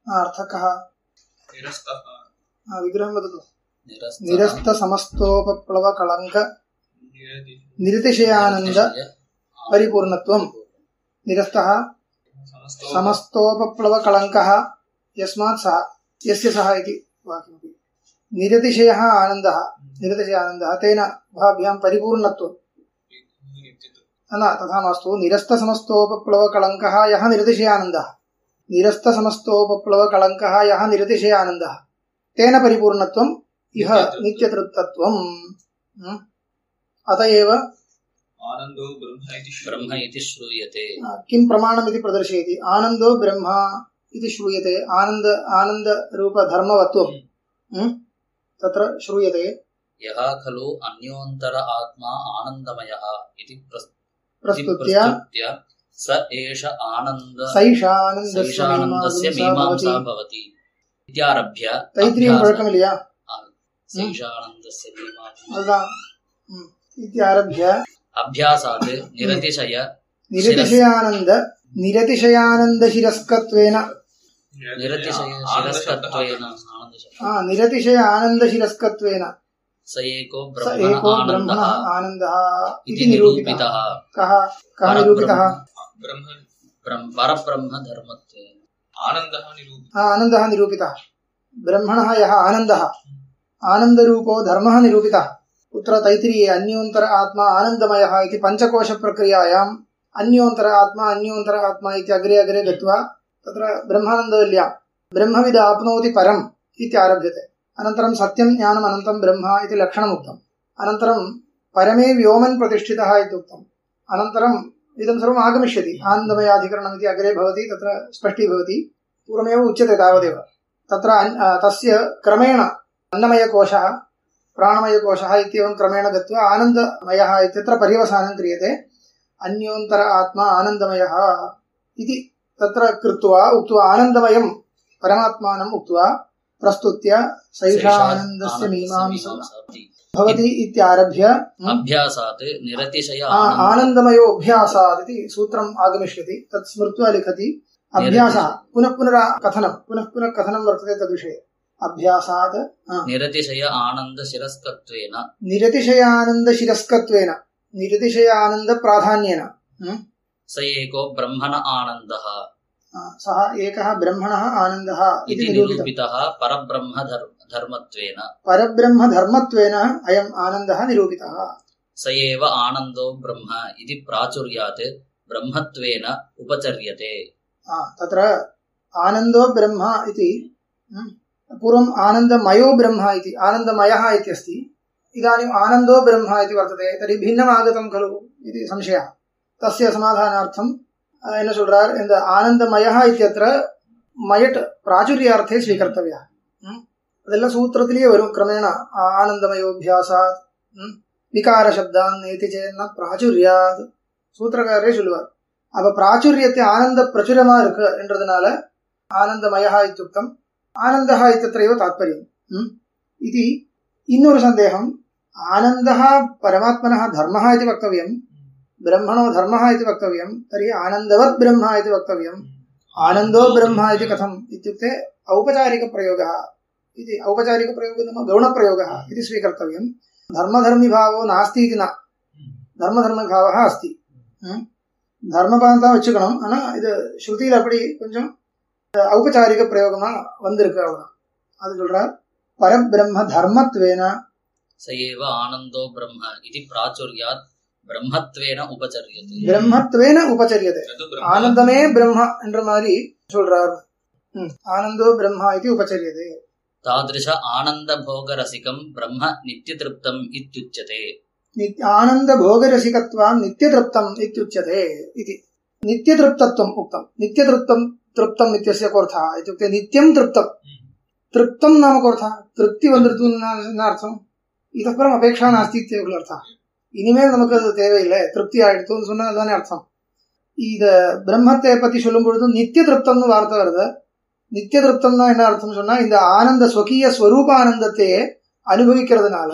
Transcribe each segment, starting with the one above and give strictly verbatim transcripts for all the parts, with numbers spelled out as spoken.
अर्थकः विग्रहं वदतु। निरस्त समस्तोपप्लव कलंक निरतिशयानंद परिपूर्णत्वं। निरस्तः समस्तोपप्लव कलंकः यस्मात् सः यस्य सः इति वाक्यमपि। निरतिशयः आनन्दः निरतिशय आनन्दः तेन भाभ्यां परिपूर्णत्वं न तथा मास्तु। निरस्त समस्तोपप्लव कलंकः यः निरतिशयानन्दः निरस्त समस्तोपप्लव कलंकः यः निरतिशयानन्दः तेन परिपूर्णत्वं इह नित्यतृप्तत्वम्। अतएव आनन्दो ब्रह्म इति श्रूयते। किं प्रमाणमिति प्रदर्शयति। आनन्दो ब्रह्म इति श्रूयते। आनन्द आनन्द रूप धर्मवत्वं तत्र श्रूयते। यः खलु अन्योन्तर आत्मा आनन्दमयः इति प्रस्तुत्य स एष आनन्द सैषानन्दस्य मीमांसा भवति इत्यारभ्य तैत्तिरीयं पळक्कमिल्लैया सैषानन्दस्य मीमांसा अल्लाह इत्यारभ्य अभ्यासात् निरतिशय निरतिशयानन्द निरतिशयानन्द शिरस्कत्वेन निरतिशय शिरस्कत्वेन आ निरतिशय आनन्द शिरस्कत्वेन स एको ब्रह्मणः आनन्दः इति निरूपितः। कः कः निरूपितः? परब्रह्म धर्मत्वेन आनन्दः निरूपितः। आनन्दः निरूपितः। ब्रह्मणः यः आनन्दः आनन्दरूपो धर्मः निरूपितः। कुत्र? तैत्तिरीये अन्योन्तर आत्मा आनन्दमयः इति पञ्चकोश प्रक्रियायाम् अन्योन्तर आत्मा अन्योन्तर आत्मा इति अग्रे अग्रे गत्वा तत्र ब्रह्मानन्दवल्ल्या ब्रह्मविद् आप्नोति परम् इति आरभ्यते। अनन्तरं सत्यं ज्ञानम् अनन्तं ब्रह्म इति लक्षणम् उक्तम्। अनन्तरं परमे व्योमन् प्रतिष्ठितः इति उक्तम्। अनन्तरम् इदं सर्वम् आगमिष्यति। आनन्दमयाधिकरणम् इति अग्रे भवति तत्र स्पष्टीभवति। पूर्वमेव उच्यते तावदेव। तत्र तस्य क्रमेण अन्नमयकोशः प्राणमयकोशः इत्येवं क्रमेण गत्वा आनन्दमयः इत्यत्र पर्यवसानं क्रियते। अन्योन्तर आत्मा आनन्दमयः इति तत्र कृत्वा उक्त्वा आनन्दमयं परमात्मानम् उक्त्वा प्रस्तुत्य सैषा आनन्दस्य मीमांसा भवति इत्यारभ्य अभ्यासात् निरतिशय आनन्दमयो अभ्यासात् इति सूत्रम् आगमिष्यति। तत् स्मृत्वा लिखति। अभ्यासः पुनः पुनः कथनं पुनः पुनः कथनं वर्तते तद्विषये। अभ्यासात् निरतिशय आनन्द शिरस्कत्वेन निरतिशयानन्द शिरस्कत्वेन निरतिशयानन्द प्राधान्येन स एको ब्रह्मण आनन्दः सः एकः ब्रह्मणः आनन्दः इति निरूपितः। परब्रह्म धर्मत्वेन परब्रह्म धर्मत्वेन अयम् आनन्दः निरूपितः। स एव आनन्दो ब्रह्म इति प्राचुर्यात् ब्रह्मत्वेन उपचर्यते। तत्र आनन्दो ब्रह्म इति पूर्वम् आनन्दमयो ब्रह्म इति आनन्दमयः इत्यस्ति। इदानीम् आनन्दो ब्रह्म इति वर्तते। तर्हि भिन्नम् आगतं खलु इति संशयः। तस्य समाधानार्थं என்ன சொல்றார்? இந்த ஆனந்தமயः இत्यत्र மயட் பிராச்சுர்யார்த்தே ஸ்வீகர்த்தவ்யா. அதெல்லாம் சூத்திரத்திலேயே வரும் கிரமேண. ஆனந்தமயோபியாசாத் விகார சப்தான் நேதி சேன பிராச்சுர்யாத் சூத்திரக்காரரே சொல்லுவார். அப்ப பிராச்சுரியத்தை ஆனந்த பிரச்சுரமா இருக்கு என்றதுனால ஆனந்தமயः இत्युक्तम्. ஆனந்தः இत्यत्रैव तात्पर्यम् इति. இன்னொரு சந்தேகம். आनन्दः परमात्मनः धर्मः इति वक्तव्यम् ब्रह्मणो धर्मः इति वक्तव्यं। तर्हि आनन्दवत् ब्रह्म इति वक्तव्यम्। आनन्दो ब्रह्म इति कथम् इत्युक्ते औपचारिकप्रयोगः इति। औपचारिकप्रयोगः नाम गौणप्रयोगः इति स्वीकर्तव्यम्। धर्मधर्मिभावो नास्ति इति न, धर्मधर्मभावः अस्ति. தர்மபாந்தா வச்சுக்கணும். ஆனா இது ஸ்ருதியில் அப்படி கொஞ்சம் ஔபச்சாரிக பிரயோகமா வந்திருக்கு. அவ்வளவு அது சொல்றார். பரபிரம்ம தர்மத்வேன சயேவ ஆனந்தோ பிரம்ம இது பிராச்சுர்யாத் பிரம்மத்வேன உபச்சரியதே. பிரம்மத்வேன உபச்சரியதே. ஆனந்தமே பிரம்ம என்ற மாதிரி சொல்றார். ஆனந்தோ பிரம்மா இது உபச்சரியதே. தாத்ருஷ ஆனந்த போக ரசிகம் பிரம்ம நித்ய திருப்தம் இத்யுச்யதே. ஆனந்த போக ரசிகத்வாம் நித்ய திருப்தம் இத்யுச்யதே इति. நித்ய திருப்தத்வம் உக்தம். நித்ய திருப்தம் திருப்தம் இत्यस्य कोऽर्थः इत्युक्ते नित्यं तृप्तं. तृप्तं नाम कोऽर्थः? तृप्ति वंदिरतु न अर्थம். இதற்கு அப்புறம் அபேட்சா நாஸ்தி இत्येव अर्थः. இனிமேல் நமக்கு அது தேவையில்லை, திருப்தி ஆயிடுத்துன்னு சொன்னா அதுதானே அர்த்தம். இத பிரம்மத்தை பத்தி சொல்லும் பொழுது நித்திய திருப்தம்னு வார்த்தை வருது. நித்திய திருப்தம்னா என்ன அர்த்தம் சொன்னா, இந்த ஆனந்த ஸ்வகீய ஸ்வரூப ஆனந்தத்தையே அனுபவிக்கிறதுனால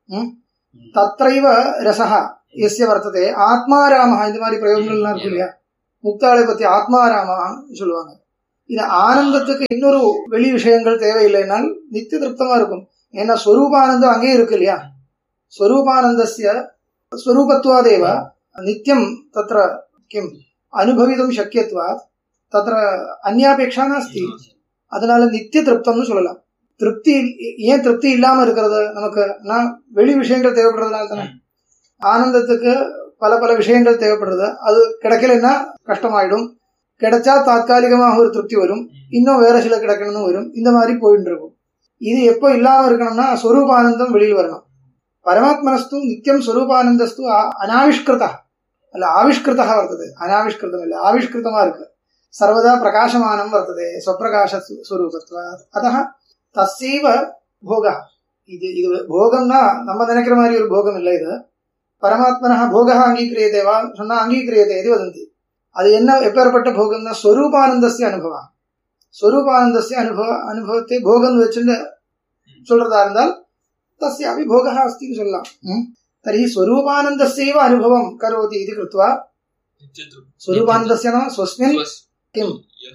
தத்ரைவ ரசஹ எஸ்ய வர்த்ததே ஆத்மாராமஹ. இந்த மாதிரி பிரயோகங்கள்லாம் இருக்கு இல்லையா? முக்தாளை பத்தி ஆத்மாராமஹ சொல்லுவாங்க. இது ஆனந்தத்துக்கு இன்னொரு வெளி விஷயங்கள் தேவையில்லைனால் நித்திய திருப்தமா இருக்கும். ஏன்னா ஸ்வரூபானந்தம் அங்கே இருக்கு இல்லையா. ஸ்வரூபானந்தஸ்ய ஸ்வரூபத்வாதேவ நித்தியம் தத்ர கிம் அனுபவிதும் சக்கியத்வாத் தத்ர அந்யாபேட்சா நாஸ்தி. அதனால நித்திய திருப்தம்னு சொல்லலாம். திருப்தி ஏன் திருப்தி இல்லாம இருக்கிறது நமக்கு? நான் வெளி விஷயங்கள் தேவைப்படுறதுனால தானே. ஆனந்தத்துக்கு பல பல விஷயங்கள் தேவைப்படுறது. அது கிடைக்கலன்னா கஷ்டமாயிடும். கிடைச்சா தாத்காலிகமாக ஒரு திருப்தி வரும், இன்னும் வேற சில கிடைக்கணும்னு வரும். இந்த மாதிரி போயிட்டு இருக்கும். இது எப்போ இல்லாம இருக்கணும்னா ஸ்வரூபானந்தம் வெளியில் வரணும். பரமாத்மனஸ்து நித்தியம் ஸ்வரூபானந்தஸ்து அனாவிஷ்கிருதா அல்ல ஆவிஷ்கிருதா வர்த்தது. அனாவிஷ்கிருதம் இல்லை, ஆவிஷ்கிருதமா இருக்கு. சர்வதா பிரகாசமானம் வர்த்தது ஸ்வப்பிரகாச ஸ்வரூபத்வா. அத தஸ்யைவ போகா. இது இது போகம்னா நம்ம நினைக்கிற மாதிரி ஒரு போகம் இல்லை. இது பரமாத்மனः போகः அங்கீகிரியதேவா சொன்னா அங்கீகிரியதே இது வதந்தி. அது என்ன எப்பேற்பட்ட போகம்னா ஸ்வரூபானந்தஸ்ய அனுபவம். ஸ்வரூபானந்தஸ்ய அனுபவ அனுபவத்தை போகம் வச்சுன்னு சொல்றதா இருந்தால் தஸ்யாபி போகः அஸ்தின்னு சொல்லலாம். தர்ஹி ஸ்வரூபானந்தஸ்யைவ அனுபவம் கரோதி இது கிருத்வா ஸ்வரூபானந்தஸ்ய நாம ஸ்வஸ்மின் கிம்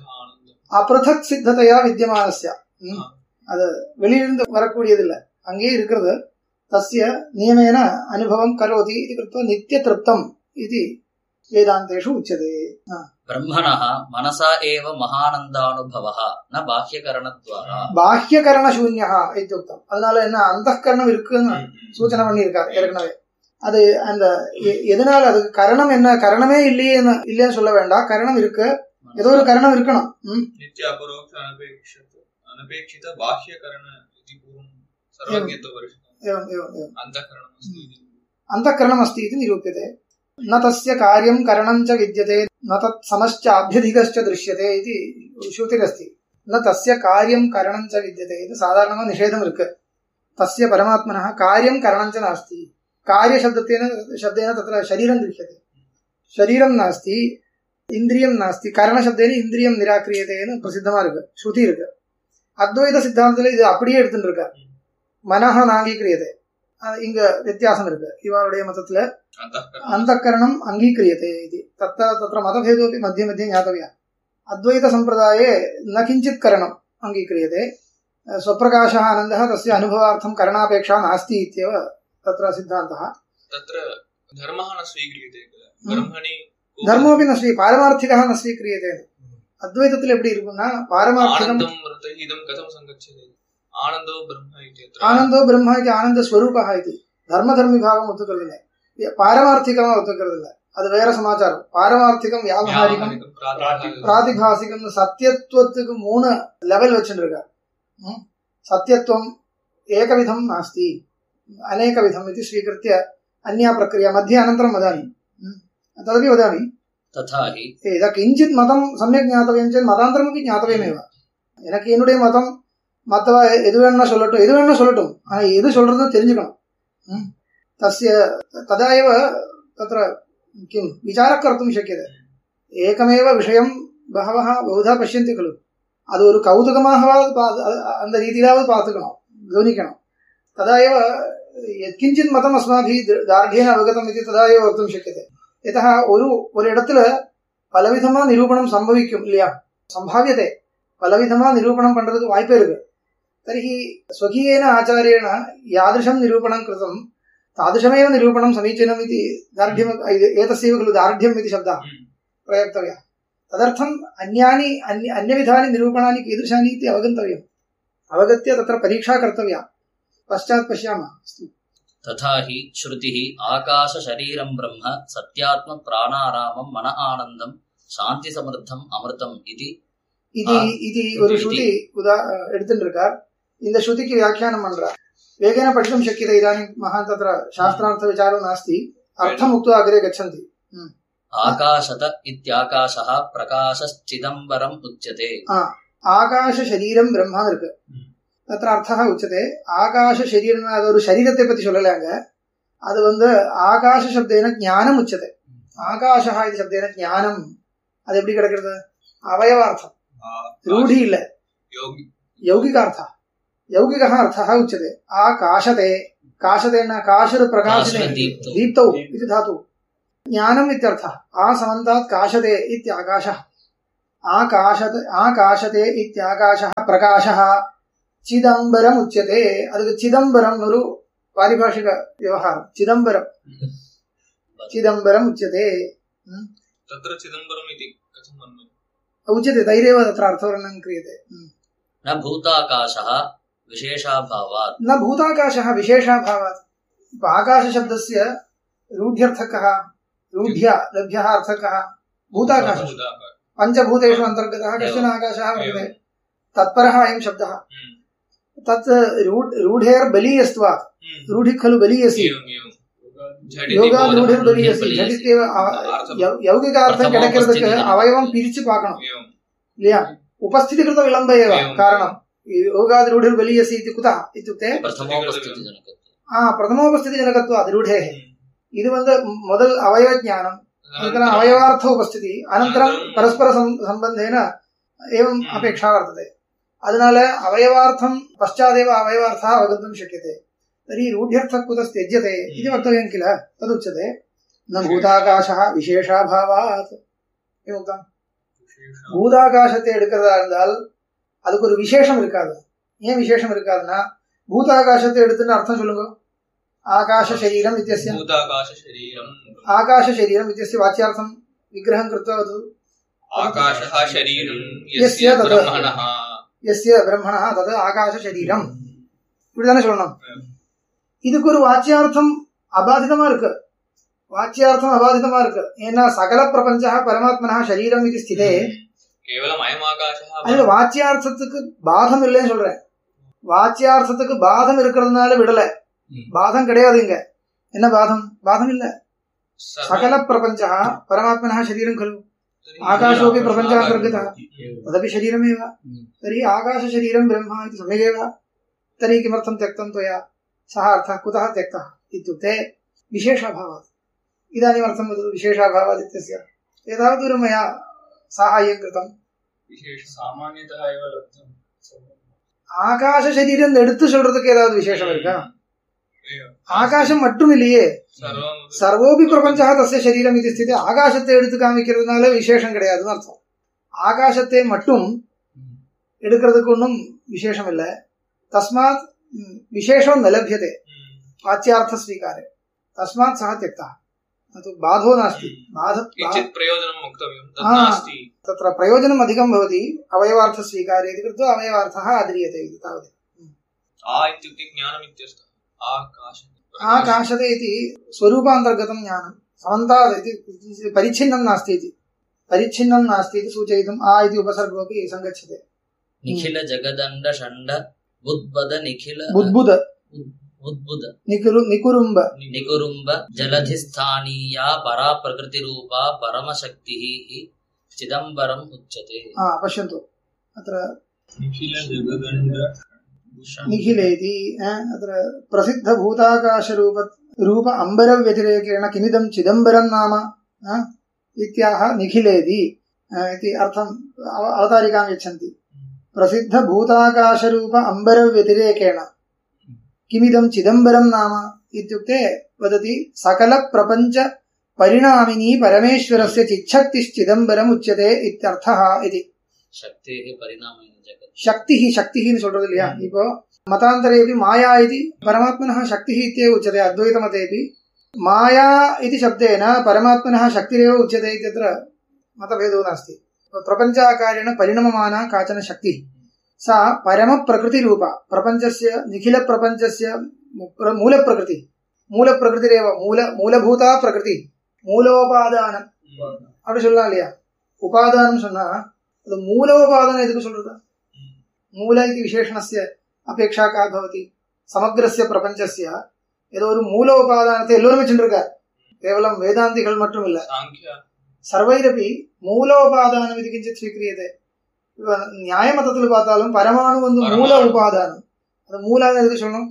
அப்ரதக் சித்ததையா வித்யமானஸ்ய. அது வெளியிலிருந்து வரக்கூடியது இல்லை, அங்கே இருக்கிறது. தஸ்ய நியமேன அனுபவம் கரோதி இது கிருத்வா நித்திய திருப்தம் இது வேதாந்தேஷு உச்சதே. பிரம்மணः மனசா ஏவ மகானந்தானுபவः ந பாஹ்யகரணத்வாரா. பாஹ்யகரணசூன்யः இத்யுக்தம். அதனால என்ன அந்தःகரணம் இருக்குன்னு சூச்சனை பண்ணி இருக்காரு ஏற்கனவே. அது அந்த எதனால அதுக்கு கரணம் என்ன, கரணமே இல்லையே இல்லைன்னு சொல்ல வேண்டாம். கரணம் இருக்கு, ஏதோ ஒரு கரணம் இருக்கணும். நித்திய அபரோக்ஷ அனபேக்ஷித அனபேக்ஷித பாஹ்யகரண இதி பூர்வம் சர்வஜ்ஞத்வ வருஷம் அந்தःகரணம் அஸ்தி அந்தःகரணம் அஸ்தி இது நிரூப்யते. न तस्य कार्यं करणं च विद्यते न तत् समश्च अभ्यधिकश्च दृश्यते इति श्रुतिरस्ति. न तस्य कार्यं करणं च विद्यते இது சாதாரணமா நிஷேதம் இருக்கு. तस्य परमात्मनः कार्यं करणं च नास्ति. कार्य शब्देन शब्देन तत्र शरीरं दृश्यते. शरीरं नास्ति, इन्द्रियं नास्ति. करण शब्देन इन्द्रियं निराक्रियतेன்னு பிரசித்தமா இருக்கு, ஸ்ருதி இருக்கு. அத்வைத சித்தாந்தத்துல இது அப்படியே எடுத்துட்டு இருக்க. மனஹ நாங்கீக்ரியதே, இங்க வித்தியாசம் இருக்கு. இவருடைய மதத்துல அந்தःकरणम् अङ्गीक्रियते इति तत्र तत्र मतभेदोऽपि मध्ये मध्ये ज्ञातव्यः. अद्वैतसम्प्रदाये न किञ्चित् करणम् अङ्गीक्रियते. स्वप्रकाशः आनन्दः तस्य अनुभवार्थं करणापेक्षा नास्ति इत्येव तत्र सिद्धान्तः. तत्र धर्मः न स्वीक्रियते. ब्रह्मणि धर्मोऽपि न स्वी पारमार्थिकः न स्वीक्रियते. अद्वैतத்தில் எப்படி இருக்குன்னா பாரமார்த்திகம் இதம் கதம் சங்கச்சதே ஆனந்தோ பிரம்ம இதி ஆனந்தோ பிரம்ம இதி ஆனந்த ஸ்வரூபः इति धर्म धर्मी भावம் ஒத்துக்கிறதில்லை, பாரமார்த்திகமா ஒத்துக்கிறதில்லை. அது வேற சமாச்சாரம். பாரமார்த்திகம் வியாவகாரிகம் பிராதிபாசிகம் சத்தியத்துவத்துக்கு மூணு லெவல் வச்சுருக்கார். சத்தியத்துவம் ஏகவிதம் நாஸ்தி அநேகவிதம் இது ஸ்வீகிருத்ய அன்யா பிரக்ரியா मध्ये अनन्तरं वदामि तदपि वदामि. ததாஹி இத கிஞ்சித் மதம் சமயக் ஞாத்தவியம் சேத் மதாந்தரமப்பி ஞாத்தவியமேவ. எனக்கு என்னுடைய மதம் மத்தவ எது வேணும்னா சொல்லட்டும், எது வேணும்னா சொல்லட்டும், ஆனா எது சொல்றதுன்னு தெரிஞ்சுக்கணும். तस्य तदा एव तत्र किं विचारः कर्तुं शक्यते. एकमेव विषयं बहवः बहुधा पश्यन्ति खलु, அது ஒரு கௌதுகமாகவாவது அந்த ரீதியிலாவது பார்த்துக்கணும், கவனிக்கணும். तदा एव यत्किञ्चित् मतम् अस्माभिः दार्ढ्येन अवगतम् इति तदा एव वक्तुं शक्यते. यतः ஒரு ஒரு இடத்துல பலவிதமா நிரூபணம் சம்பவிக்கும் இல்லையா, சம்பாவியத்தை பலவிதமா நிரூபணம் பண்றதுக்கு வாய்ப்பே இருக்கு. तर्हि स्वकीयेन आचार्येण यादृशं निरूपणं कृतं तादृशमेव निरूपणं समीचीनम् इति दार्ढ्यम् एतस्यैव खलु दार्ढ्यम् इति शब्दः प्रयोक्तव्यः. तदर्थम् अन्यानि अन्य अन्यविधानि निरूपणानि कीदृशानि इति अवगन्तव्यम्. अवगत्य तत्र परीक्षा कर्तव्या. पश्चात् पश्यामः. तथा हि श्रुतिः आकाशशरीरं ब्रह्म सत्यात्म प्राणारामं मन आनन्दं शान्तिसमृद्धम् अमृतम् इति इति इति ஒரு ஸ்ருதி உதா எடுத்துட்டு இருக்கார். இந்த ஸ்ருதிக்கு வியாக்கியானம் பண்றார். वेगेन पठितुं शक्यते. इदानीं महान् तत्र शास्त्रार्थविचारो नास्ति, अर्थम् उक्त्वा अग्रे गच्छन्ति. आकाशत इत्याकाशः प्रकाशश्चिदम्बरम् उच्यते. ஆகாசசரீரம் பிரம்மா இருக்கு, तत्र अर्थः उच्यते. ஆகாசசரீரம் அது ஒரு சரீரத்தை பத்தி சொல்லலாங்க. அது வந்து ஆகாச சப்தேன ஞானம் உச்சதே. ஆகாஷः இது சப்தேன ஞானம். அது எப்படி கிடைக்கிறது? அவயவார்த்தம், रूढी இல்ல, यौगिकार्थः. यौगिकः अर्थः उच्यते. आकाशते, काशतेन काशर प्रकाशने दीप्तौ इति धातु. ज्ञानम् इत्यर्थः. आ समन्तात् काशते इत्याकाशः. ஆகாசத் ஆகாசதே இத்யாகாசः பிரகாசः சிதம்பரம் உச்சதே. அதுக்கு சிதம்பரம் ஒரு பாரிபாஷிக விவகாரம். சிதம்பரம் சிதம்பரம் உச்சதே. तत्र चिदम्बरम् इति कथं मन्ये? उच्यते तैरेव तत्र अर्थवर्णनं क्रियते. न भूताकाशः विशेषाभावात्. न भूताकाशः विशेषाभावात्. आकाशशब्दस्य रूढ्यर्थकः रूढ्य लभ्यः अर्थकः भूताकाशः. पञ्चभूतेषु अन्तर्गतः कश्चन आकाशः वर्तते. तत्परः अयं शब्दः. तत् रूढेर्बलीयस्त्वात्. रूढिः खलु बलीयसी. யோகாத் ரூಢிர் பலியசி. ஜடித்தேவ யௌகிக அர்த்தம் கிடைக்கிறதுக்கு அவயவம் பிரிச்சு பார்க்கணும் இல்லையா? உபஸ்திதி கிருத விளம்ப ஏவ காரணம். யோகாத் ரூಢிர் பலியசி இது குதः இत्युक्ते பிரதமோபஸ்திதி ஜனகத்வாத் ரூಢேः. இது வந்து முதல் அவயவ ஞானம், अनन्तरम् अवयवार्थ उपस्थिति, अनन्तरं परस्पर सम्बन्धेन एवम् अपेक्षा वर्तते. அதனால அவயவார்த்தம் पश्चादेव अवयवार्थः अवगन्तुं शक्यते. तर्हि रूढ्यर्थः कुतः त्यज्यते इति वक्तव्यं किल? तदुच्यते न भूताकाशः विशेषाभावात्. किमुक्तम्? பூதாகாசத்தை எடுக்கிறதா இருந்தால் அதுக்கு ஒரு விசேஷம் இருக்காது. ஏன் விசேஷம் இருக்காதுன்னா, பூதாகாசத்தை எடுத்துன்னு அர்த்தம் சொல்லுங்க. ஆகாஷ சரீரம் இत्यस्य भूताकाश शरीरम् आकाश शरीरम् इत्यस्य वाच्यार्थं विग्रहं कृत्वा वदतु. आकाशः शरीरम् यस्य यस्य ब्रह्मणः यस्य ब्रह्मणः तद् आकाश शरीरम् இப்படிதானே சொல்லணும். இதுக்கு ஒரு வாச்சியார்த்தம் அபாதிதமா இருக்கு. வாச்சியார்த்தம் அபாதிதமா இருக்கு. ஏன்னா சகல பிரபஞ்ச பரமாத்மனா சரீரம் இது ஸ்திதே. கேவலம் அயம் ஆகாசः. அதுல வாச்சியார்த்தத்துக்கு பாதம் இல்லைன்னு சொல்றேன். வாச்சியார்த்தத்துக்கு பாதம் இருக்கிறதுனால விடல. பாதம் கிடையாது இங்க. என்ன பாதம்? பாதம் இல்ல. சகல பிரபஞ்ச பரமாத்மனா சரீரம் खलु. आकाशोऽपि प्रपञ्चान्तर्गतः तदपि शरीरमेव. तर्हि आकाशशरीरं ब्रह्म इति सम्यगेव. तर्हि किमर्थं त्यक्तं त्वया? सः अर्थः कुतः त्यक्तः इत्युक्ते विशेषाभावात्. इदानीम् अर्थं वदतु विशेषाभावात् इत्यस्य. एतावद्दूरं मया साहाय्यं कृतं. सामान्यतः एव लब्धम्. ஆகாசசரீரம் எடுத்து சொல்றதுக்கு ஏதாவது விசேஷம் இருக்கா? ஆகாசம் மட்டும் இல்லையே, சர்வோபி பிரபஞ்சா தஸ்ய சரீரம் இது ஸ்திதி. ஆகாசத்தை எடுத்து காமிக்கிறதுனால விசேஷம் கிடையாதுன்னு அர்த்தம். ஆகாசத்தை மட்டும் எடுக்கிறதுக்கு ஒன்றும் விசேஷம் இல்லை. தஸ்மாத் விசேஷம் न लभ्यते वाच्यार्थ स्वीकारे. तस्मात् सः त्यक्तः. तु बाधो नास्ति. बाध किञ्चित् प्रयोजनं वक्तव्यं तत् नास्ति. तत्र प्रयोजनम् अधिकं भवति अवयवार्थ स्वीकारे इति कृत्वा अवयवार्थः आद्रियते इति तावत्. आ इत्युक्ते ज्ञानम् इत्यर्थः. आकाश आकाशते इति स्वरूपान्तर्गतं ज्ञानं. समन्तात् इति परिच्छिन्नं नास्ति इति परिच्छिन्नं नास्ति इति सूचयितुम् आ इति उपसर्गोऽपि सङ्गच्छते. निखिल जगदण्ड षण्ड बुद्बुद निखिल बुद्बुद बुद्बुद निकुरु निकुरुम्ब निकुरुम्ब जलधिस्थानीया परा प्रकृतिरूपा परमशक्तिः चिदम्बरम् उच्यते. हा पश्यन्तु अत्र निखिल जगदण्ड निखिलेति अत्र प्रसिद्धभूताकाशरूप रूप अम्बरव्यतिरेकेण किमिदं चिदम्बरं नाम इत्याह निखिलेति इति अर्थम् अवतारिकां यच्छन्ति. प्रसिद्धभूताकाशरूप अम्बरव्यतिरेकेण किमिदं चिदम्बरं नाम इत्युक्ते वदति सकलप्रपञ्च परिणामिनी परमेश्वरस्य चिच्छक्तिश्चिदम्बरम् उच्यते इत्यर्थः इति. शक्तेः परिणामेन जगत्. शक्तिः शक्तिः சொல்றது இல்லையா? இப்போ மதாந்தரேபி மாயா इति परमात्मनः शक्तिः इत्येव उच्यते. अद्वैतमतेपि माया इति शब्देन परमात्मनः शक्तिरेव उच्यते इत्यत्र मतभेदो नास्ति. प्रपञ्चाकारेण परिणममाना काचन शक्तिः सा परमप्रकृतिरूपा. प्रपञ्चस्य निखिलप्रपञ्चस्य मूलप्रकृतिः. मूलप्रकृतिरेव मूल मूलभूता प्रकृति. மூலோபாதானம் அப்படி சொல்லலாம் இல்லையா? உபாதானம் சொன்னா அது மூலோபாதானம் எதுக்கு சொல்றது? மூல இது விசேஷணஸ்ய அபேட்சா கா பவதி. சமக்ரஸ்ய பிரபஞ்சஸ்ய ஏதோ ஒரு மூல உபாதானத்தை எல்லோரும் வச்சுருக்கார். கேவலம் வேதாந்திகள் மட்டும் இல்ல, சர்வைரபி மூலோபாதானம் இது கிஞ்சித் ஸ்வீக்கிரியதே. நியாய மதத்துல பார்த்தாலும் பரமாணு வந்து மூல உபாதானம். அது மூலம் எதுக்கு சொல்லணும்?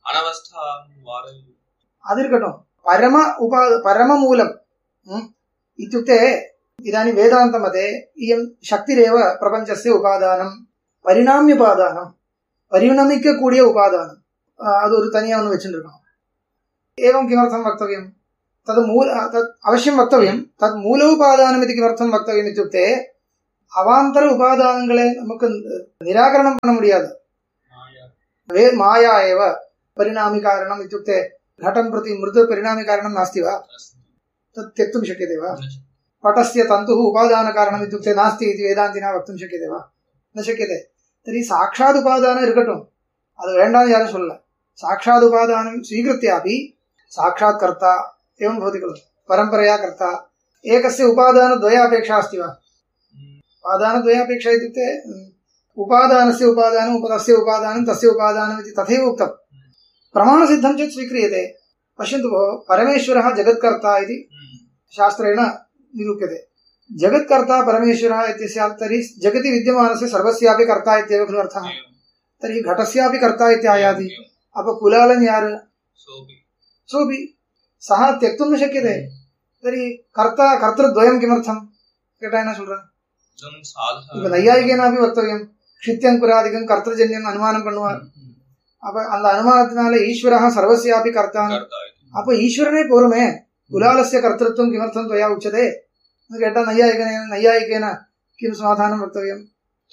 அது இருக்கட்டும். பரம உபா பரம மூலம் इत्युक्ते इदानीं वेदान्तमते इयं शक्तिरेव प्रपञ्चस्य उपादानं. परिणाम्योपादानं परिणमिक्कूडिय उपादानं அது ஒரு தனியா ஒன்று வச்சுருக்கோம். एवं किमर्थं वक्तव्यं? तद् मूल तत् अवश्यं वक्तव्यं. तद् मूलोपादानम् इति किमर्थं वक्तव्यम् इत्युक्ते அவாந்தர உபாதானங்களை நமக்கு நிராகரணம் பண்ண முடியாது. வே மாயா ஏவ परिणामी कारणम् इत्युक्ते घटं प्रति मृद परिणामी कारणं नास्ति वा तत् त्यक्तुं शक्यते वा? पटस्य तन्तुः उपादानकारणम् इत्युक्ते नास्ति इति वेदान्तिना वक्तुं शक्यते वा? न शक्यते. तर्हि साक्षात् उपादानम् इरुकट्टुम् अदु वेण्डाम यारुम सोल्ल साक्षात् उपादानं स्वीकृत्यापि साक्षात् कर्ता एवं भवति खलु परम्परया कर्ता एकस्य उपादानद्वयापेक्षा अस्ति वा? उपादानद्वयापेक्षा इत्युक्ते उपादानस्य उपादानम् उपतस्य उपादानं तस्य उपादानम् इति तथैव उक्तम्. प्रमाणसिद्धं चेत् स्वीक्रियते. पश्यन्तु भोः, परमेश्वरः जगत्कर्ता इति शास्त्रेण निरूप्यते. जगत्कर्ता परमेश्वरः इत्यस्य तर्हि जगति विद्यमानस्य सर्वस्यापि कर्ता इत्येव खलु अर्थः. तर्हि घटस्यापि कर्ता इत्यायाति. अप कुलालन् यारु सोऽपि सः त्यक्तुं न शक्यते. तर्हि कर्ता कर्तृद्वयं किमर्थं केटा न சொல்றேன். இப்ப நையாயிகேனாபி வக்தவ்யம் க்ஷித்யங்குராதிகம் கர்த்தஜன்யம் அனுமானம் பண்ணுவார். அப்ப அந்த அனுமானத்தினால ஈஸ்வரः सर्वस्यापि कर्ता. அப்ப ஈஸ்வரனே போருமே குலாலस्य कर्तृत्वं किमर्थं त्वया उच्यते கேட்டா நையாயிகேன நையாயிகேன किं समाधानं वक्तव्यं.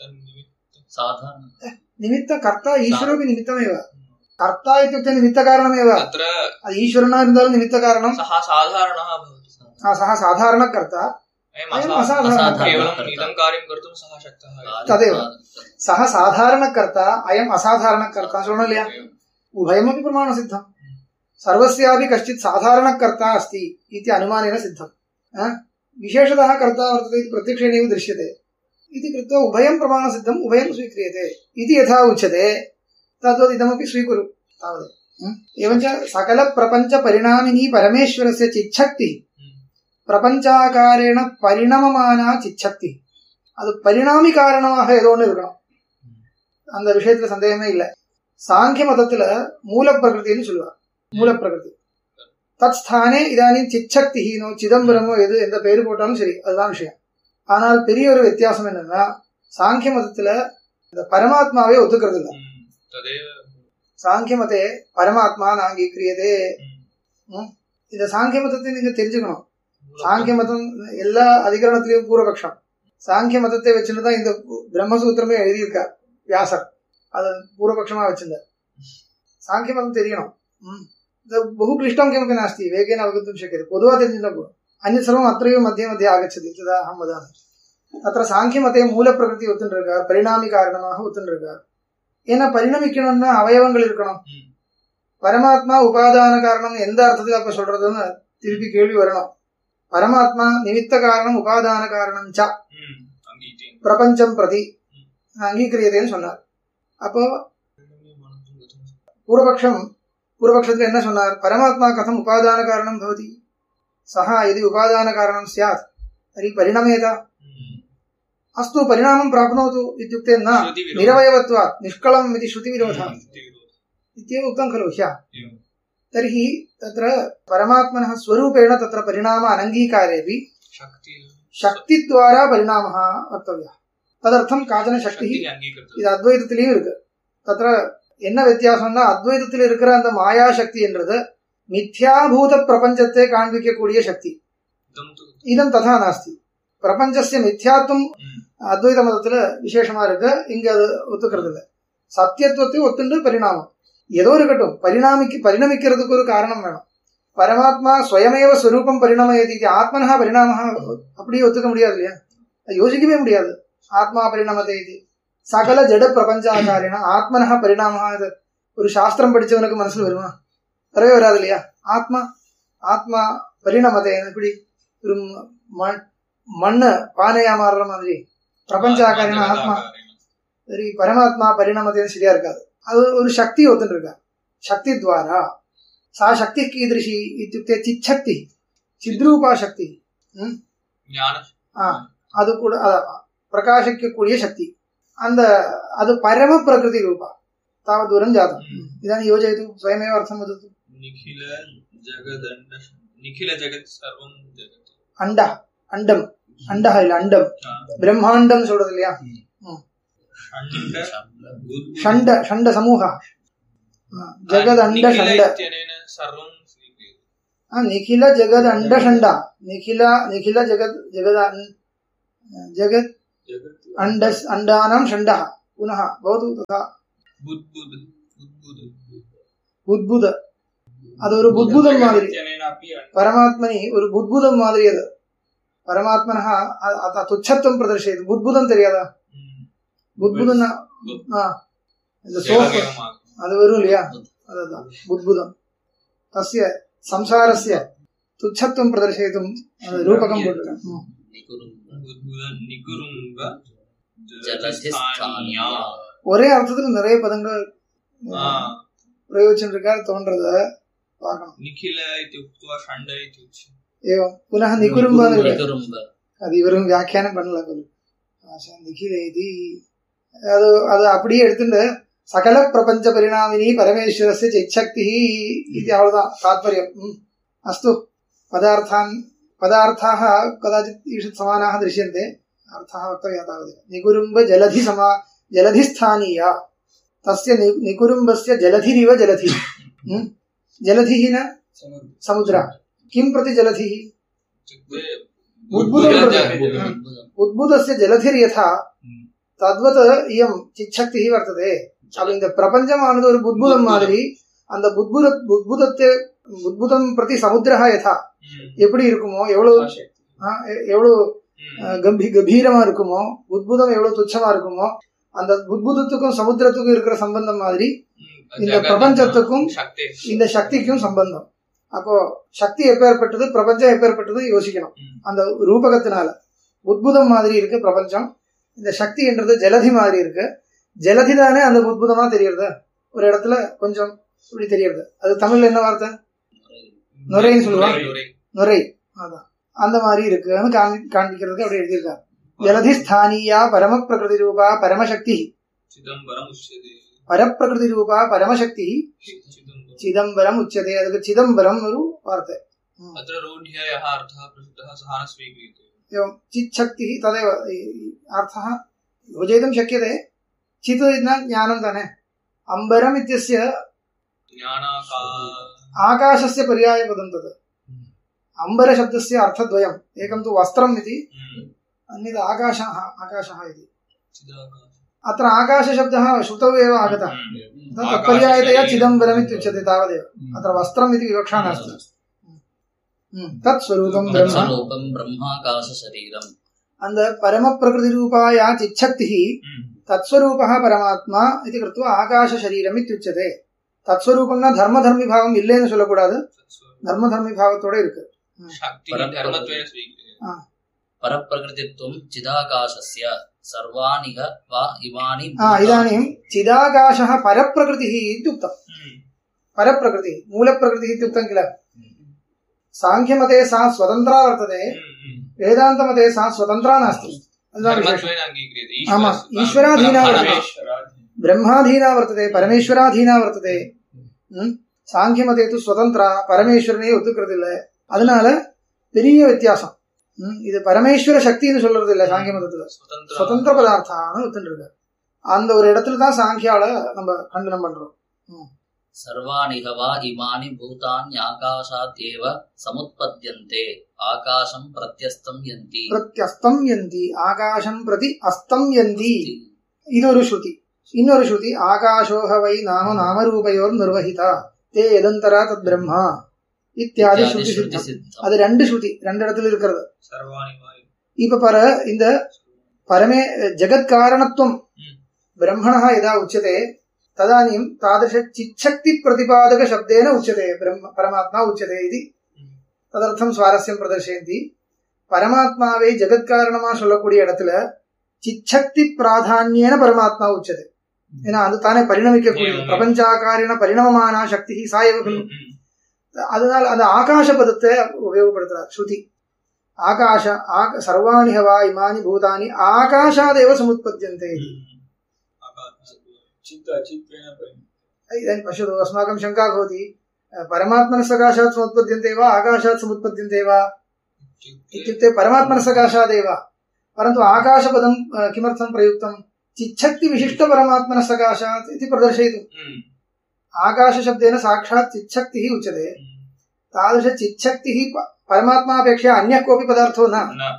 निमित्त कर्ता ईश्वरोऽपि निमित्तमेव. कर्ता इत्युक्ते निमित्तकारणमेव. अत्र ईश्वरः इरुन्दालु निमित्तकारणं सः साधारणः भवति. सः साधारणकर्ता अयम् असाधारणः. केवलम् इदं कार्यं कर्तुं सः शक्तः. तदेव सः साधारणकर्ता अयम् असाधारणकर्ता. शृणोलिया उभयमपि प्रमाणसिद्धं. सर्वस्यापि कश्चित् साधारणकर्ता अस्ति इति अनुमानेन सिद्धं. विशेषतः कर्ता वर्तते इति प्रत्यक्षेणैव दृश्यते इति कृत्वा उभयं प्रमाणसिद्धम् उभयं स्वीक्रियते इति यथा उच्यते तद्वत् इदमपि स्वीकुरु तावदेव. एवञ्च सकलप्रपञ्चपरिणामिनी परमेश्वरस्य चिच्छक्तिः பிரபஞ்சாகாரேன பரிணமமானா சிச்சக்தி. அது பரிணாமி காரணமாக ஏதோ ஒன்று இருக்கணும். அந்த விஷயத்துல சந்தேகமே இல்லை. சாங்கிய மதத்துல மூல பிரகிருத்தின்னு சொல்லுவார். மூல பிரகிருதி தத் ஸ்தானே இதானின் சிச்சக்தி நோ சிதம்பரமோ எது எந்த பேரு போட்டாலும் சரி, அதுதான் விஷயம். ஆனால் பெரிய ஒரு வித்தியாசம் என்னன்னா சாங்கிய மதத்துல இந்த பரமாத்மாவே ஒத்துக்கிறது இல்லை. சாங்கிய மதே பரமாத்மா நாங்கீக்கிரியதே. இந்த சாங்கிய மதத்தை நீங்க தெரிஞ்சுக்கணும். சாங்கிய மதம் எல்லா அதிகரணத்திலையும் பூர்வபக்ஷம். சாங்கிய மதத்தை வச்சுதான் இந்த பிரம்மசூத்திரமே எழுதியிருக்கார் வியாசர். அது பூர்வபக்ஷமா வச்சிருந்தார். சாங்கிய மதம் தெரியணும். बहु क्लिष्टं किमपि नास्ति, वेगेन अवगन्तुं शक्यते. பொதுவா தெரிஞ்சிருந்தா போதும். अन्यत् सर्वम् अत्रैव मध्ये मध्ये आगच्छति. तदा अहं वदामि. अत्र சாங்கியமதே மூல பிரகிருதி ஒத்துன்றிருக்கார், பரிணாமி காரணமாக ஒத்துன்றிருக்கார். ஏன்னா பரிணமிக்கணும்னா அவயவங்கள் இருக்கணும். பரமாத்மா உபாதான காரணம் எந்த அர்த்தத்தில் அப்ப சொல்றதுன்னு திருப்பி கேள்வி வரணும். பரமாத்மா நிமித்த காரணம் உபாதான காரணம் ச பிரபஞ்சம் பிரதி அங்கீகரியதேன்னு சொன்னார். அப்போ பூர்வபக்ஷம் பூர்வபக்ஷத்துல என்ன சொன்னார்? பரமாத்மா கதம் உபாதான காரணம் பவதி? சஹா यदि உபாதான காரணம் स्यात् तर्हि परिणमेत. अस्तु परिणामं प्राप्नोतु इत्युक्ते न निरवयवत्वात् निष्कलम् इति श्रुतिविरोधः इत्येव उक्तं खलु ह्यः. तर्हि तत्र परमात्मनः स्वरूपेण तत्र परिणाम अनङ्गीकारेऽपि शक्तिद्वारा परिणामः वक्तव्यः. तदर्थं काचन शक्तिः இது அத்வைதத்திலேயும் இருக்கு. தத்ர என்ன வித்தியாசம்னா அத்வைதத்தில் இருக்கிற அந்த மாயா சக்தி என்றது மித்யாபூத பிரபஞ்சத்தை காண்பிக்கக்கூடிய சக்தி. இதம் ததா நாஸ்தி. பிரபஞ்சஸ்ய மித்யாத்துவம் அத்வைத மதத்துல விசேஷமா இருக்கு. இங்க அது ஒத்துக்கிறது இல்லை. சத்தியத்துவத்தை ஒத்துண்டு பரிணாமம் ஏதோ இருக்கட்டும், பரிணாமிக்கு பரிணமிக்கிறதுக்கு ஒரு காரணம் வேணும். பரமாத்மா ஸ்வயமேவ ஸ்வரூபம் பரிணமயதி ஆத்மனஹ பரிணாமஹ அப்படியே ஒத்துக்க முடியாது இல்லையா? யோசிக்கவே முடியாது. ஆத்மா பரிணமத்தை இது சகல ஜட பிரபஞ்சாகாரின ஆத்மனஹ பரிணாமஹ. இது ஒரு சாஸ்திரம் படிச்சவனுக்கு மனசுல வருமா? வரவே வராது இல்லையா? ஆத்மா ஆத்மா பரிணமத்தை எப்படி ஒரு மண்ணு பானையா மாறுற மாதிரி பிரபஞ்சாகாரின ஆத்மா. சரி, பரமாத்மா பரிணாமத்தை சரியா இருக்காது. அது ஒரு சக்தி ஒத்துன்னு இருக்கா. சக்தி துவாரா சா சக்தி கீதృశி இत्युक्ते சிச்சக்தி சித்ரூபா சக்தி. அது கூட பிரகாசிக்கக்கூடிய சக்தி. அந்த அது பரம பிரகிருதி ரூபா तावत् दूरं जातम्. इदानीं योजयतु, स्वयमेव अर्थं वदतु. निखिल जगदण्ड निखिल जगत् सर्वं जगत् अंड अंडम अंडः இல்ல अंडम ब्रह्मांडम சொல்றது இல்லையா? षण्ड षण्ड समूह जगद अंड षण्ड सर्वं निखिल जगद अंड षण्ड निखिल निखिल जगद जगद जगत अण्डस् अण्डानां षण्डः पुनः भवतु तथा बुद्बुद அது ஒரு புத்புதம் மாதிரி பரமாத்மனி ஒரு புத்புதம் மாதிரி அது பரமாத்மனஹ அத துச்சத்துவம் பிரதர்ஷயது புத்புதம் தெரியாதா புத்புதம் இந்த சோப்பு அது வரும் இல்லையா அதுதான் புத்புதம் தஸ்ய சம்சாரஸ்ய துச்சத்துவம் பிரதர்ஷயித்தும் ரூபகம் போட்டுருக்கேன் ஒரே அர்த்தத்துல நிறைய பதங்கள் பிரயோஜனம் இருக்கா தோன்றத பார்க்கணும். நிகில இத்யுக்த்வா ஷண்ட இத்யுச்சி ஏவம் புனः நிகுரும்ப அது இவரும் வியாக்கியானம் பண்ணல போல ஆஷா நிகில இது அது அது அப்படியே எடுத்துட்டு சகல பிரபஞ்ச பரிணாமினி பரமேஸ்வரஸ்ய இச்சக்திः இது அவ்வளவுதான் தாத்பர்யம். அஸ்து பதார்த்தான் பதாर्थाः कदाचित् ईषत् समानाः दृश्यन्ते अर्थः वक्तव्यः तावदेव. निकुरुम्ब जलधि समा जलधिस्थानीया तस्य निकुरुम्बस्य जलधिरिव जलधिः जलधिः न समुद्र किं प्रति जलधिः उद्भुतस्य जलधिर्यथा तद्वत् इयं चिच्छक्तिः वर्तते. अब இந்த பிரபஞ்சமானது ஒரு புத்புதம் மாதிரி அந்த புத்புத புத்புதத்தை புத்புதம் பிரதி சமுத்திரஹ யதா எப்படி இருக்குமோ எவ்வளவு எவ்வளவு கம்பீ கம்பீரமா இருக்குமோ புத்புதம் எவ்வளவு துச்சமா இருக்குமோ அந்த புத்புதத்துக்கும் சமுத்திரத்துக்கும் இருக்கிற சம்பந்தம் மாதிரி இந்த பிரபஞ்சத்துக்கும் இந்த சக்திக்கும் சம்பந்தம். அப்போ சக்தி எப்பேற்பட்டது பிரபஞ்சம் எப்பேற்பட்டது யோசிக்கணும். அந்த ரூபகத்தினால புத்புதம் மாதிரி இருக்கு பிரபஞ்சம், இந்த சக்தி என்றது ஜலதி மாதிரி இருக்கு. ஜலதி தானே அந்த புத்புதமா தெரியறது, ஒரு இடத்துல கொஞ்சம் இப்படி தெரியறது. அது தமிழ்ல என்ன வார்த்தை? நுரைன்னு சொல்லுவாங்க. நுரை அதான் அந்த மாதிரி இருக்குன்னு காமி காண்பிக்கிறதுக்கு அப்படி எழுதியிருக்காரு. ஜலதி ஸ்தானியா பரம பிரகிருதி ரூபா பரமசக்தி பரப்பிரகிருதி ரூபா பரமசக்தி சிதம்பரம் உச்சதே. அதுக்கு சிதம்பரம் ஒரு வார்த்தை. चिच्छक्ति तदेव अर्थः योजयितुं शक्यते. चित् न ज्ञानं ताने. अम्बरम् इत्यस्य आकाशस्य पर्यायपदं तत्. अम्बरशब्दस्य अर्थद्वयम्, एकं तु वस्त्रम् इति, अन्यत् आकाशः आकाशः इति. अत्र आकाशशब्दः श्रुतौ एव आगतः, तत्पर्यायतया चिदम्बरम् इत्युच्यते तावदेव. अत्र वस्त्रम् इति विवक्षा नास्ति. तत्स्वरूपं ब्रह्माकाश शरीरम्. அந்த பரம பிரகிருதி ரூபாயா சிச்சக்திः தத்ஸ்வரூபः பரமாத்மா इति कृत्वा आकाश शरीरम् इत्युच्यते. தத்ஸ்வரூபம்னா தர்ம தர்மி பாவம் இல்லைன்னு சொல்லக்கூடாது, தர்ம தர்மி பாவத்தோட இருக்கு. பரப்பிரகிருதித்வம் சிதாகாசஸ்ய सर्वानिह वा इमानि. इदानीं चिदाकाशः परप्रकृतिः इत्युक्तं. परप्रकृतिः मूलप्रकृतिः इत्युक्तं किल. सांख्यमते सा स्वतन्त्रा वर्तते, वेदान्तमते सा स्वतन्त्रा नास्ति. ईश्वराधीना वर्तते, ब्रह्माधीना वर्तते, परमेश्वराधीना वर्तते. சாங்கியமதே து ஸ்வதந்திரா, பரமேஸ்வரனே ஒத்துக்கிறது. அதனால பெரிய வித்தியாசம். இது பரமேஸ்வர சக்தின்னு சொல்றது இல்ல, சாங்கிய மதத்துல சுதந்திர பதார்த்தான்னு ஒத்துட்டு. அந்த ஒரு இடத்துல தான் சாங்கியால நம்ம கண்டனம் பண்றோம். சர்வாணிகவா இமானி பூதானி ஆகாசாத் ஏவ சமுத்பத்யந்தே ஆகாசம் பிரத்யஸ்தம் யந்தி. பிரத்யஸ்தம் யந்தி ஆகாசம் பிரதி அஸ்தம் யந்தி. இது ஒரு ஸ்ருதி. இன்னொரு ஸ்ருதி ஆகாஷோஹ வை நாம நாமரூபயோர் நிர்வகிதா தே யதந்தரா தத் பிரம்மா இத்தியாதி ஸ்ருதி சித்தம். அது ரெண்டு ஸ்ருதி ரெண்டு இடத்துல இருக்கிறது. இப்ப பர இந்த பரமே ஜெகத் காரணத்துவம் பிரம்மணः यदा उच्यते तदानीं तादृश चिच्छक्ति प्रतिपादक शब्देन उच्यते ब्रह्म परमात्मा उच्यते इति. तदर्थं स्वारस्यं प्रदर्शयन्ति. परमात्मावे जगत् कारणमा சொல்லக்கூடிய இடத்துல चिच्छक्ति प्राधान्येन परमात्मा उच्यते. ஏன்னா அது தானே பரிணமிக்கக்கூடிய பிரபஞ்சாகாரின பரிணமமான சக்தி சாயவ. அதனால அந்த ஆகாச பதத்தை உபயோகப்படுத்துறார் ஸ்ருதி. ஆகாஷ சர்வாணி ஹவா இமானி பூதானி ஆகாஷாதேவ சமுத்பத்யந்தே. पश्यतु, अस्माकं शङ्का भवति, परमात्मनः सकाशात् समुत्पद्यन्ते वा आकाशात् समुत्पद्यन्ते वा इत्युक्ते परमात्मनः सकाशादेव. परन्तु आकाशपदं किमर्थं प्रयुक्तं? चिच्छक्ति विशिष्ट परमात्मनः सकाशात् इति प्रदर्शयितुम्. आकाशशब्देन साक्षात् चिच्छक्तिः उच्यते. तादृश चिच्छक्तिः परमात्मापेक्षया अन्यः कोऽपि पदार्थो न.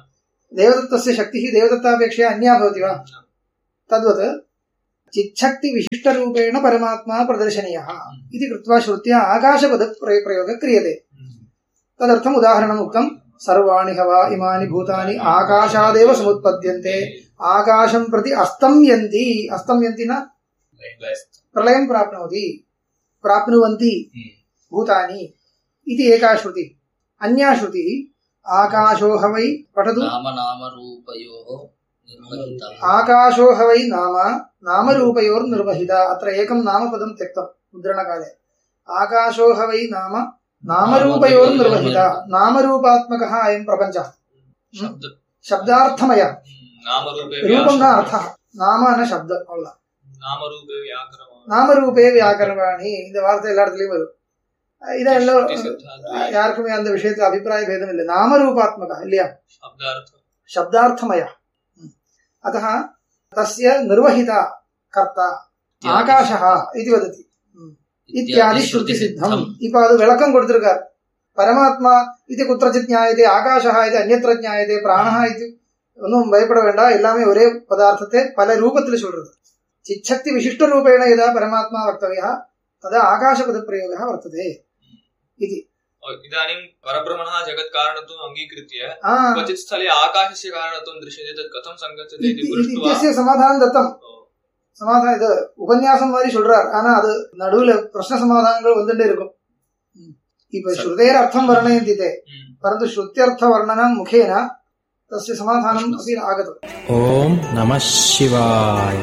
देवदत्तस्य शक्तिः देवदत्तापेक्षया अन्या भवति वा? तद्वत् चिच्छक्तिविशिष्टरूपेण परमात्मा प्रदर्शनीयः इति कृत्वा श्रुत्या आकाशपदप्रयोगः क्रियते। तदर्थम् उदाहरणम् उक्तं सर्वाणि हवा इमानि भूतानि आकाशादेव समुत्पद्यन्ते आकाशं प्रति अस्तम्यन्ति अस्तम्यन्ति न प्रलयं प्राप्नोति प्राप्नुवन्ति भूतानि इति एका श्रुति। अन्या श्रुतिः आकाशो ह वै पठतु नामनामरूपयोः निर्वहितः आकाशो ह वै नाम नामरूपयोर्निर्वहितः। अत्र एकं नामपदं त्यक्तं मुद्रणकाले। आकाशो ह वै नाम नामरूपयोर्निर्वहितः। नामरूपात्मकः अयं प्रपञ्चः शब्दार्थमयः रूपं न अर्थः नाम न शब्द अव्वला நாமரூபே வியாக்கரவாணி இந்த வார்த்தை எல்லா இடத்துலயும் வரும். இதெல்லாம் யாருக்குமே அந்த விஷயத்துல அபிப்பிராய பேதம் இல்லை. நாமரூபாத்மக இல்லையா शब्दार्थमय अतः तस्य निर्वहिता कर्ता आकाशः इति वदति इत्यादि श्रुति सिद्धम्. இப்போ அது விளக்கம் கொடுத்திருக்கார். பரமாத்மா இது குற்றச்சித் ஞாயதே ஆகாஷः இது அந்யத்ர ஞாயதே பிராணः இது ஒன்றும் பயப்பட வேண்டாம். எல்லாமே ஒரே பதார்த்தத்தை பல ரூபத்தில் சொல்றது. चिच्छक्ति विशिष्ट रूपेण यदा परमात्मा वक्तव्यः तदा आकाशपदप्रयोगः वर्तते इति. इदानीं परब्रह्मणः जगत्कारणत्वम् अंगीकृत्य क्वचित् स्थले आकाशस्य कारणत्वं दृश्यते तत् कथं संगच्छति इति दृष्ट्वा इत्यस्य समाधानं दत्तं. समाधाனம் இது உபன்யாசம் மாதிரி சொல்றார். ஆனா அது நடுவுல பிரश्न சமாதானங்கள் வந்துட்டே இருக்கும். இப்ப ஸ்ருதேர் அர்த்தம் वर्णयन्ति ते परन्तु श्रुत्यर्थ वर्णनं मुखेन तस्य समाधानम् अपि आगतम्. ओम नमः शिवाय.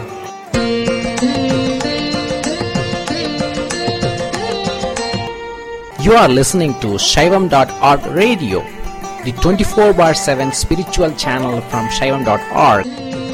You are listening to Shaivam dot org radio, the twenty-four bar seven spiritual channel from Shaivam dot org.